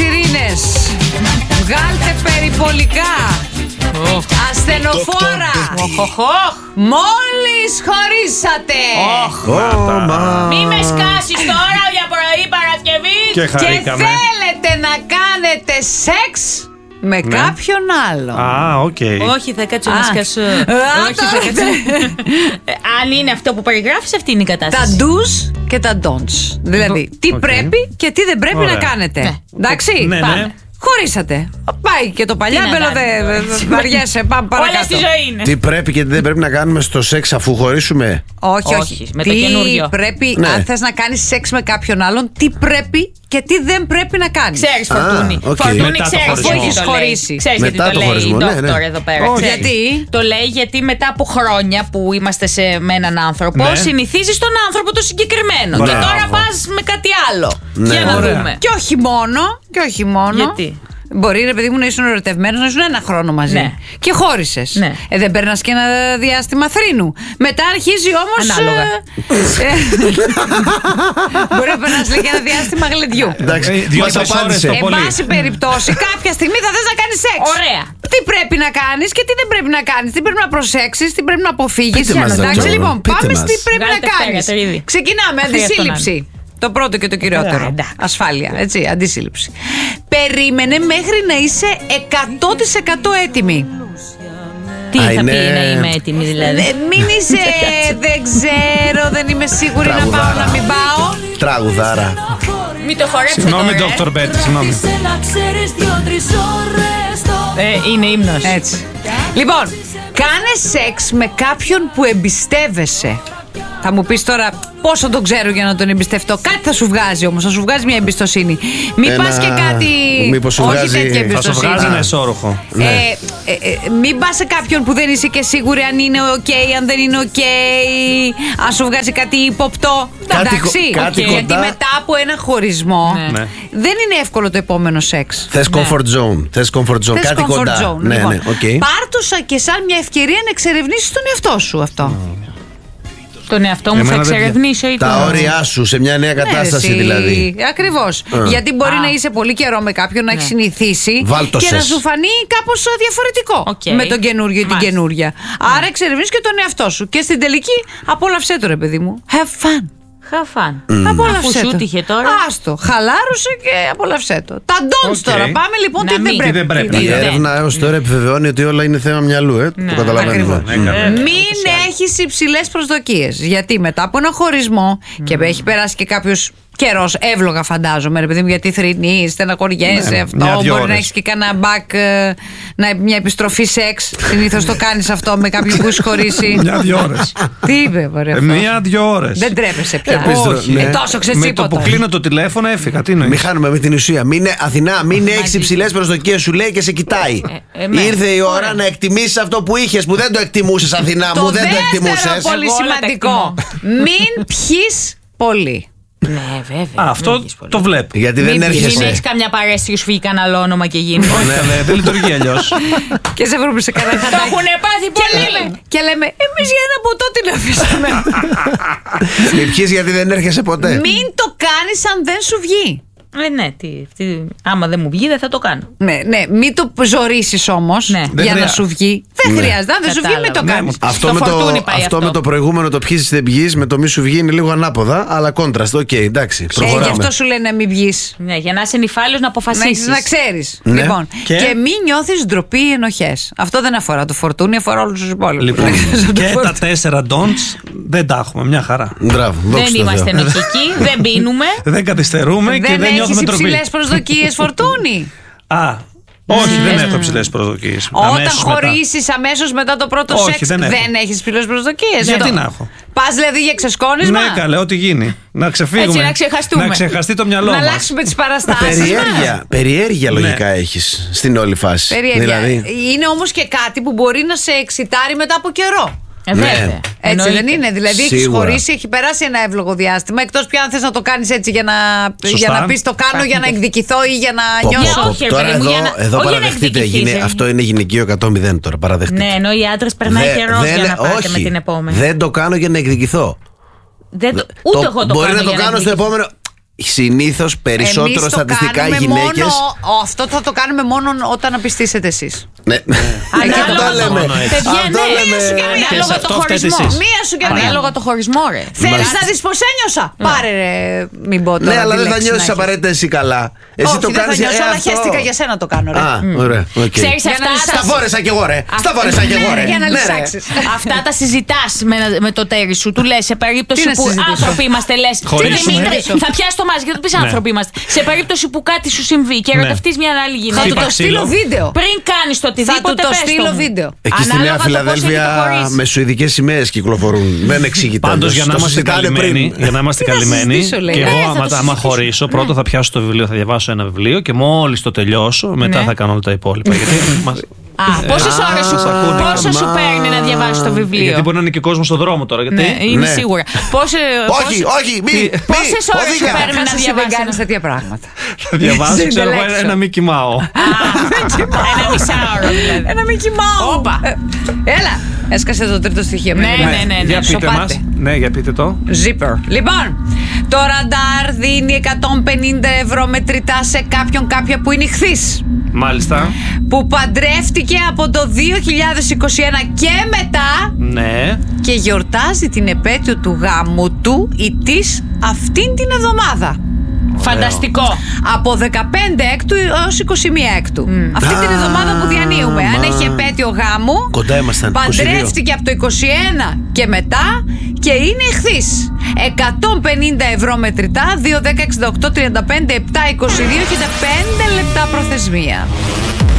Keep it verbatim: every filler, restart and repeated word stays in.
σιρήνες. Βγάλτε περιπολικά. Oh. Ασθενοφόρα. Oh, oh, oh. Μόλις χωρίσατε. Oh, oh, μη με σκάσεις τώρα για πρωί Παρασκευή. Και, και θέλετε να κάνετε σεξ με ναι. κάποιον άλλο. Α, οκ. Okay. Όχι, θα κάτσω να σκάσω. Όχι, θα κάτσω. Αν είναι αυτό που περιγράφεις, αυτή είναι η κατάσταση. Τα do's και τα don'ts. Δηλαδή, τι okay. πρέπει και τι δεν πρέπει Ωραία. να κάνετε. Ναι. Εντάξει, ναι, πάμε. Ναι. Χωρίσατε. Πάει και το παλιάμπελο, δεν βαριέσαι. Πάμε παρακάτω. Όλα στη ζωή είναι. Τι πρέπει και τι δεν πρέπει να κάνουμε στο σεξ αφού χωρίσουμε. Όχι, όχι. όχι. Με τι το καινούριο. Πρέπει, ναι. αν θες να κάνεις σεξ με κάποιον άλλον, τι πρέπει και τι δεν πρέπει να κάνεις. Ξέρεις, Φορτούνη. Ah, okay. Φορτούνη, ξέρεις αφού έχεις χωρίσει. Ξέρεις μετά γιατί το, το χωρισμό, λέει η ναι, ναι. ντόκτορ εδώ πέρα. Oh, γιατί? Το λέει γιατί μετά από χρόνια που είμαστε σε, με έναν άνθρωπο, ναι. συνηθίζεις τον άνθρωπο το συγκεκριμένο. Μπράβο. Και τώρα πας με κάτι άλλο. Ναι. Για να Ωραία. δούμε. Και όχι μόνο. Και όχι μόνο. Γιατί? Μπορεί, ρε παιδί μου, να ήσουν ερωτευμένος, να ήσουν ένα χρόνο μαζί. Ναι. Και χώρισες. Ναι. Ε, δεν περνάς και ένα διάστημα θρήνου. Μετά αρχίζει όμως. Ανάλογα. Ε, μπορεί να περνάς και ένα διάστημα γλεντιού. Εντάξει, δύο-τρεις ώρες το Εν πολύ. πάση περιπτώσει, κάποια στιγμή θα θες να κάνεις σεξ. Ωραία. Τι πρέπει να κάνεις και τι δεν πρέπει να κάνεις. Τι πρέπει να προσέξεις, τι πρέπει να αποφύγεις. Πείτε μας, Εντάξει, Τζόρο, λοιπόν, πείτε πάμε μας. τι πρέπει Βγάλτε να κάνεις. φτέρια, τερίδι. Ξεκινάμε, αντισύλληψη. Το πρώτο και το κυριότερο. εντάξει. Ασφάλεια, έτσι, αντισύλληψη. Περίμενε μέχρι να είσαι εκατό τοις εκατό έτοιμη. Τι Α, θα είναι- πει να είμαι έτοιμη δηλαδή. Ε, Μην είσαι, δεν ξέρω, δεν είμαι σίγουρη να πάω, Τραγουδάρα. να μην πάω. Τραγουδάρα. Μην το χορέψετε Συγγνώμη, τώρα, ε. ντόκτορ Μπέτη, συγγνώμη. Ε, είναι ύμνος. Έτσι. Λοιπόν, κάνε σεξ με κάποιον που εμπιστεύεσαι. Θα μου πεις τώρα πόσο τον ξέρω για να τον εμπιστευτώ. Κάτι θα σου βγάζει όμως, θα σου βγάζει μια εμπιστοσύνη. Μην Ένα- πας και κάτι. μήπως σου όχι βγάζει- τέτοια θα σου Θα σου εμπιστοσύνη. βγάζει ένα εσώρουχο. Ναι. Ε, ε, ε, μην πας σε κάποιον που δεν είσαι και σίγουρη αν είναι ok, αν δεν είναι ok, αν σου βγάζει κάτι ύποπτο. Κάτι Εντάξει, κο- κάτι Οκ. κοντά. γιατί μετά από ένα χωρισμό Ναι. Ναι. δεν είναι εύκολο το επόμενο σεξ. Θες comfort zone. Θες comfort zone. Θες Κάτι comfort κοντά. zone. Ναι, Λοιπόν, ναι, οκ. πάρ' το σαν- και σαν μια ευκαιρία να εξερευνήσεις τον εαυτό σου αυτό. Τον εαυτό μου θα Εμένα δεν εξερευνήσω ή Τα το- όρια σου σε μια νέα κατάσταση Ναι, εσύ. δηλαδή. Ακριβώς. Α. Γιατί μπορεί Α. να είσαι πολύ καιρό με κάποιον, να έχει συνηθίσει Βάλ' το και να σες. σου φανεί κάπως διαφορετικό Οκ. με τον καινούριο ή την Μάλιστα. καινούρια. Άρα εξερευνείς και τον εαυτό σου. Και στην τελική απόλαυσέ το, ρε παιδί μου. Have fun. Χαφάν. Απόλαυσέ Αφού σου το. τύχε τώρα. Άστο. Χαλάρωσε και απόλαυσέ το. Τα don'ts Οκ. τώρα. Πάμε λοιπόν Να τι δεν μην. πρέπει. Τι δεν πρέπει. Τι Η δεν- έρευνα έως τώρα επιβεβαιώνει ότι όλα είναι θέμα μυαλού, ε. Το καταλαβαίνουμε. Ακριβώς. Ναι, καλά. Μην έχεις υψηλές προσδοκίες. Γιατί μετά από ένα χωρισμό και έχει περάσει και κάποιος καιρός, εύλογα φαντάζομαι, ρε παιδί μου, γιατί θρηνείς, στεναχωριέσαι, Ναι, αυτό. μια-δυο Μπορεί να ώρες. έχεις και κανένα back, ε, να, μια επιστροφή σεξ. Συνήθως το κάνεις αυτό με κάποιον που έχει χωρίσει. Μια-δυο ώρες. Τι είπε, ωραία. Ε, Μια-δυο ώρες. Δεν τρέπεσαι πια. Επιστρο- Όχι. ναι. Ε, τόσο Με το ξετσίποτα. που κλείνω το τηλέφωνο έφυγα. Τι Μην εννοείς. χάνουμε με την ουσία. Μην, ε- Αθηνά, μην έχει υψηλέ προσδοκίε, σου λέει και σε κοιτάει. ε, ναι. Ήρθε η ώρα να εκτιμήσει αυτό που είχε, που δεν το εκτιμούσε, Αθηνά μου, Το δεν το δεύτερο εκτιμούσε. πολύ Εγώ όλα τα σημαντικό. Μην πιείς πολύ. Ναι, βέβαια. Α, αυτό δεν έχεις πολύ. το βλέπω. Γιατί δεν Μην Μην έρχεσαι. έχεις καμιά παρέστηση σου φύγει κανένα άλλο όνομα και γίνει. Όχι, καλέ, δεν λειτουργεί αλλιώς. Και σε βρούμε σε κανένα Το χατάκι. έχουν πάθει Και πολύ. λέμε, και λέμε, εμείς για ένα ποτό την αφήσαμε. Μην πιείς γιατί δεν έρχεσαι ποτέ. Μην το κάνεις αν δεν σου βγει. Ε, ναι, τι, τι, άμα δεν μου βγει δεν θα το κάνω. Ναι, ναι, μην το ζορίσεις όμως Ναι. για Δεν να χρειά- σου βγει. Δεν Ναι. χρειάζεται. Αν δεν σου βγει, μην το Κατάλαβα. κάνεις. Ναι, Αυτό, Στο με το, φορτούνι πάει αυτό, αυτό. με το προηγούμενο το πιείς δεν πιείς, με το μη σου βγει είναι λίγο ανάποδα, αλλά κόντραστ. Οκ, εντάξει, Ε, γι' προχωράμε. αυτό σου λένε να μην βγεις. Ναι, για να είσαι νυφάλιος να Να, αποφασίσεις. έχεις- να ξέρεις. Ναι. Λοιπόν, και, Και? μην νιώθεις ντροπή ή ενοχές. Αυτό δεν αφορά το φορτούνι, αφορά όλους τους υπόλοιπους. Λοιπόν, Το και τα φορτούνι. τέσσερα don'ts δεν τα έχουμε. Μια χαρά. Μπράβο, δόξα Δεν τω είμαστε Θεώ. ενοχικοί, δεν πίνουμε. Δεν καθυστερούμε και Δεν δεν έχεις νιώθουμε τροπή. υψηλές προσδοκίες φορτούνι. Α, όχι, δεν έχω υψηλές προσδοκίες. Όταν Αμέσως μετά. χωρίσεις αμέσως μετά το πρώτο Όχι, σεξ, δεν δεν, έχω. έχεις υψηλές προσδοκίες. Γιατί Εδώ. να έχω. Πας δηλαδή για ξεσκόνισμα. Ναι, καλέ, ό,τι γίνει. Να ξεφύγουμε. Έτσι, να ξεχαστούμε. Να ξεχαστεί το μυαλό Να μας. αλλάξουμε τις παραστάσεις μας. Περιέργεια, περιέργεια λογικά Ναι. έχεις στην όλη φάση. Περιέργεια. Δηλαδή, Είναι όμως και κάτι που μπορεί να σε εξητάρει μετά από καιρό. Ε, Ναι. βέβαια. Έτσι Εννοείται. δεν είναι. Δηλαδή έχει Σίγουρα. χωρίσει, έχει περάσει ένα εύλογο διάστημα. Εκτός πια αν θες να το κάνεις έτσι για να, για να πεις το κάνω για να εκδικηθώ ή για να πω, πω, νιώσω. πω. όχι, ρε Τώρα παιδί μου, εδώ, για να- εδώ όχι για να παραδεχτείτε, εκδικηθείς, γίνει- ε. αυτό είναι γυναικείο εκατό μηδέν τώρα, παραδεχτείτε. Ναι, ενώ οι άντρες περνάει Δε- καιρό δεν- για να πάτε όχι, με την επόμενη. Δεν το κάνω για να εκδικηθώ. Δεν το- ούτε Το- εγώ το μπορεί κάνω να το για κάνω στο εκδικηθώ. επόμενο. συνήθως περισσότερο Εμείς το στατιστικά οι κάνουμε γυναίκες. μόνο- αυτό θα το κάνουμε μόνο όταν απιστήσετε εσείς. Ναι, Ανάλογα αυτό το- λέμε. Παιδιά, Αυτό ναι, λέμε. μία σου και μία. Και Ανάλογα σε το αυτό φταίτε χωρισμό. εσείς. Μία σου και μία. Ανάλογα το χωρισμό, ρε. Θέλεις Μας- να δεις πως ένιωσα. Πάρε ρε, μην πω τώρα. Ναι, αλλά τη δεν θα λέξη νιώσεις να έχεις. απαραίτητα εσύ καλά. Εσύ Όχι, το δεν θα κάνεις νιώσω, ε, αλλά αυτό. χαίστηκα για σένα το κάνω, ρε. Α, ωραία. οκ. Ξέρεις Για να αυτά. λυσάξεις. Στα φόρεσα κι εγώ, ρε. Στα φόρεσα κι εγώ, ρε. Για να Ναι, ρε. λυσάξεις. Αυτά τα συζητάς με, με το τέρι σου. Του λες σε περίπτωση Τι να που συζητήσω? άνθρωποι είμαστε, λες. Χωρίσουμε. Δημήτρη, θα πιάσει το μάζι και θα του πει Ναι. άνθρωποι είμαστε. Σε περίπτωση που κάτι σου συμβεί και Ναι. ερωτευτείς μια άλλη Θα γυναίκα. του το Χτύπα στείλω ξύλο. βίντεο. Πριν κάνεις το Θα του οτιδήποτε, το πες στείλω μου. βίντεο. Εκεί στη Ανάλογα Νέα το πώς Φιλαδέλφια έχετε χωρίσει. με σουηδικές σημαίες κυκλοφορούν. Δεν εξηγείται. Πάντως για να είμαστε καλυμμένοι, για να είμαστε Τι να καλυμμένοι, συζητήσω, λέει. και Ναι, εγώ θα άμα, το άμα συζητήσω. χωρίσω, πρώτα θα πιάσω το βιβλίο, θα διαβάσω ένα βιβλίο και μόλις το τελειώσω, μετά Ναι. θα κάνω όλα τα υπόλοιπα. Γιατί μας- Α, πόσες Α, ώρες σου, σ' ακούνε. πόσο σου Μα. παίρνει να διαβάσεις το βιβλίο. Γιατί μπορεί να είναι και κόσμο στον δρόμο τώρα. Γιατί Ναι, είναι Ναι. σίγουρα. Πόσε, Όχι, όχι, μη. μη, Πόσες ώρες σου οδήγα. παίρνει να Καταρχάς εσύ δεν διαβάσεις κάνεις ένα- τέτοια πράγματα. θα διαβάσω, Δεν ξέρω εγώ, τελέξω. ένα Mickey Mouse. Ένα μισάωρο δηλαδή. Ένα Mickey Mouse. Όπα. Ε, Έλα, έσκασε το τρίτο στοιχείο. Ναι, μην- ναι, ναι, ναι. Για πείτε Σοπάτε. μας. Ναι, για πείτε το. Zipper. Λοιπόν, το ραντάρ δίνει εκατόν πενήντα ευρώ μετρητά σε κάποιον κάποια που είναι ηχθής, Μάλιστα. που παντρεύτηκε από το δύο χιλιάδες είκοσι ένα και μετά Ναι. και γιορτάζει την επέτειο του γάμου του ή της αυτήν την εβδομάδα. Φανταστικό. Από δεκαπέντε έκτου έως είκοσι μία έκτου. Αυτή την Α, εβδομάδα που διανύουμε. Αν μα. έχει επέτειο γάμου, Κοντά ήμασταν, είκοσι δύο. παντρεύτηκε από το είκοσι ένα και μετά και είναι ηχθής. εκατόν πενήντα ευρώ μετρητά, δύο, δέκα, εξήντα οκτώ, τριάντα πέντε, επτά, είκοσι δύο και τα πέντε λεπτά προθεσμία.